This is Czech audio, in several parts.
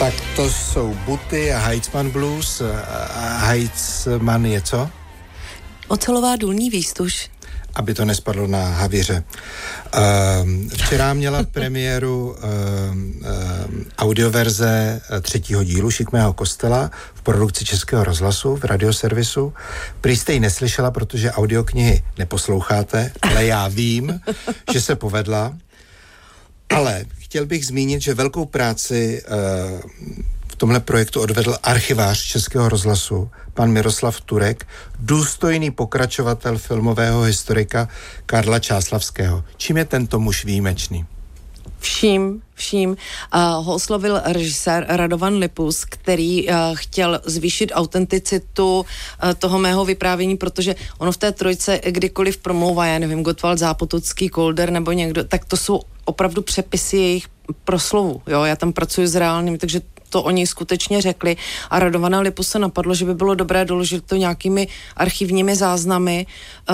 Tak to jsou Buty a Heitzman Blues. A Heitzman je co? Ocelová důlní výstuž. Aby to nespadlo na havíře. Včera měla premiéru audioverze 3. dílu Šikmého kostela v produkci Českého rozhlasu v radioservisu. Prý jste ji neslyšela, protože audioknihy neposloucháte, ale já vím, že se povedla. Ale chtěl bych zmínit, že velkou práci v tomhle projektu odvedl archivář Českého rozhlasu, pan Miroslav Turek, důstojný pokračovatel filmového historika Karla Čáslavského. Čím je tento muž výjimečný? Vším. Ho oslovil režisér Radovan Lipus, který chtěl zvýšit autenticitu toho mého vyprávění, protože ono v té trojce kdykoliv promlouvá, já nevím, Gottwald Zápotocký, Kolder nebo někdo, tak to jsou opravdu přepisy jejich proslovu, jo, já tam pracuji s reálným, takže to oni skutečně řekli a Radovana Lipuse napadlo, že by bylo dobré doložit to nějakými archivními záznamy.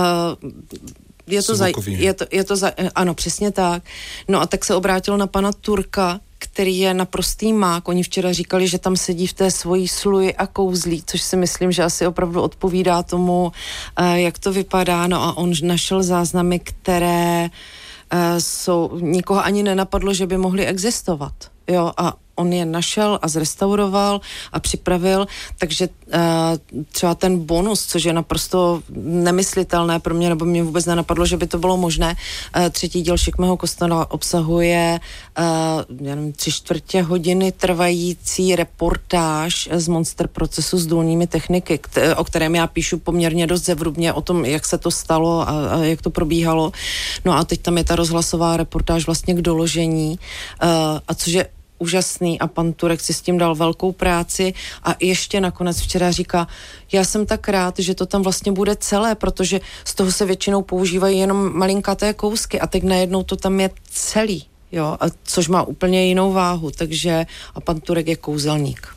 Ano, přesně tak. No a tak se obrátil na pana Turka, který je naprostý mák. Oni včera říkali, že tam sedí v té svojí sluji a kouzlí, což si myslím, že asi opravdu odpovídá tomu, jak to vypadá. No a on našel záznamy, které nikoho ani nenapadlo, že by mohly existovat. Jo, a on je našel a zrestauroval a připravil, takže třeba ten bonus, což je naprosto nemyslitelné pro mě, nebo mě vůbec nenapadlo, že by to bylo možné. 3. díl Šikmého kostela obsahuje 3/4 hodiny trvající reportáž z monster procesu s důlními techniky, o kterém já píšu poměrně dost zevrubně o tom, jak se to stalo a jak to probíhalo. No a teď tam je ta rozhlasová reportáž vlastně k doložení, a což je úžasný a pan Turek si s tím dal velkou práci a ještě nakonec včera říká, já jsem tak rád, že to tam vlastně bude celé, protože z toho se většinou používají jenom malinkaté kousky a teď najednou to tam je celý, jo, a což má úplně jinou váhu, takže a pan Turek je kouzelník.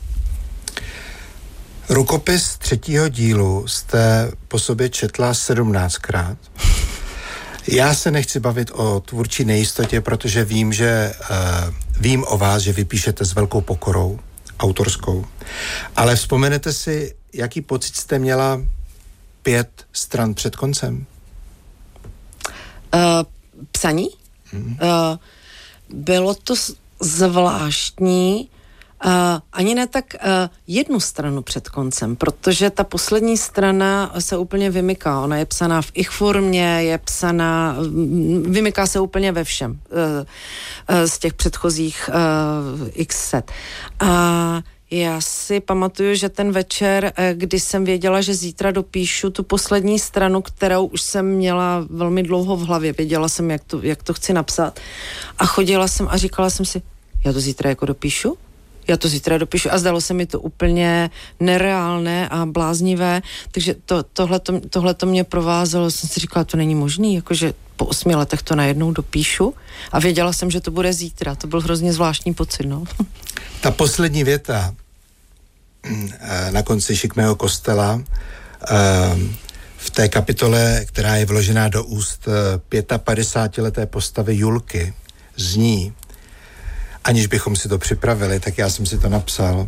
Rukopis 3. dílu jste po sobě četla 17krát. Já se nechci bavit o tvůrčí nejistotě, protože vím o vás, že vy píšete s velkou pokorou, autorskou, ale vzpomenete si, jaký pocit jste měla 5 stran před koncem? Psaní? Bylo to zvláštní, ani ne tak jednu stranu před koncem, protože ta poslední strana se úplně vymyká. Ona je psaná v ich formě, je psaná, vymyká se úplně ve všem z těch předchozích x set. A já si pamatuju, že ten večer, kdy jsem věděla, že zítra dopíšu tu poslední stranu, kterou už jsem měla velmi dlouho v hlavě, věděla jsem, jak to chci napsat a chodila jsem a říkala jsem si, já to zítra jako dopíšu? A zdalo se mi to úplně nereálné a bláznivé, takže tohle mě provázelo, jsem si říkala, to není možný, jakože po 8 letech to najednou dopíšu a věděla jsem, že to bude zítra, to byl hrozně zvláštní pocit, no. Ta poslední věta na konci Šikmého kostela v té kapitole, která je vložená do úst 55leté postavy Julky, zní, aniž bychom si to připravili, tak já jsem si to napsal.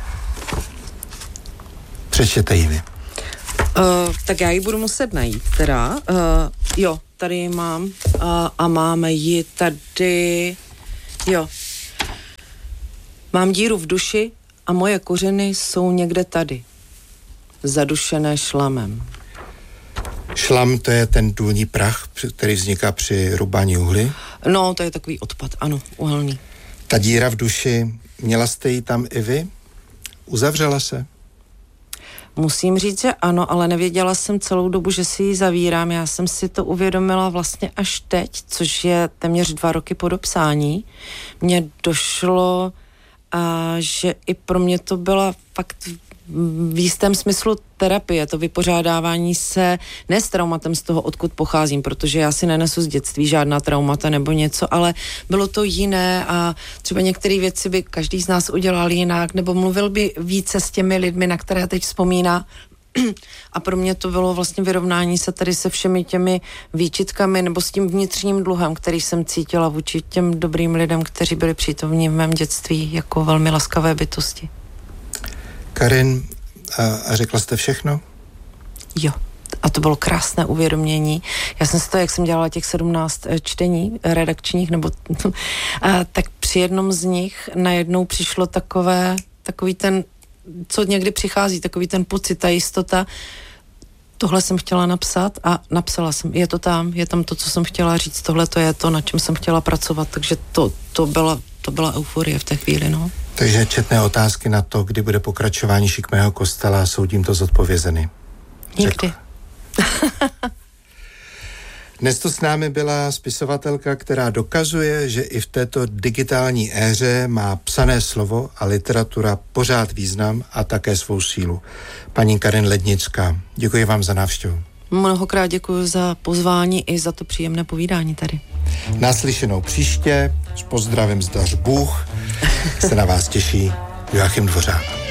Přečtěte ji vy. Tak já ji budu muset najít teda. Jo, tady ji mám a máme ji tady. Jo. Mám díru v duši a moje kořeny jsou někde tady. Zadušené šlamem. Šlam, to je ten důlní prach, který vzniká při rubání uhly? No, to je takový odpad, ano, uhelný. Ta díra v duši, měla jste ji tam i vy? Uzavřela se? Musím říct, že ano, ale nevěděla jsem celou dobu, že si ji zavírám. Já jsem si to uvědomila vlastně až teď, což je téměř 2 roky po dopsání. Mně došlo, že i pro mě to byla fakt v jistém smyslu terapie, to vypořádávání se ne s traumatem z toho, odkud pocházím, protože já si nenesu z dětství žádná traumata nebo něco, ale bylo to jiné a třeba některé věci by každý z nás udělal jinak, nebo mluvil by více s těmi lidmi, na které teď vzpomíná, A pro mě to bylo vlastně vyrovnání se tady se všemi těmi výčitkami nebo s tím vnitřním dluhem, který jsem cítila vůči těm dobrým lidem, kteří byli přítomní v mém dětství jako velmi laskavé bytosti. Karin, a řekla jste všechno? Jo. A to bylo krásné uvědomění. Já jsem si to, jak jsem dělala těch 17 čtení redakčních, nebo tak při jednom z nich najednou přišlo takový ten, co někdy přichází, takový ten pocit, ta jistota. Tohle jsem chtěla napsat a napsala jsem. Je tam to, co jsem chtěla říct. Tohle to je to, na čem jsem chtěla pracovat. Takže to byla euforie v té chvíli, no. Takže četné otázky na to, kdy bude pokračování Šikmého kostela, jsou tímto zodpovězeny. Nikdy. Dnes to s námi byla spisovatelka, která dokazuje, že i v této digitální éře má psané slovo a literatura pořád význam a také svou sílu. Paní Karin Lednická, děkuji vám za návštěvu. Mnohokrát děkuji za pozvání i za to příjemné povídání tady. Naslyšenou příště, s pozdravem zdař Bůh, se na vás těší Joachim Dvořák.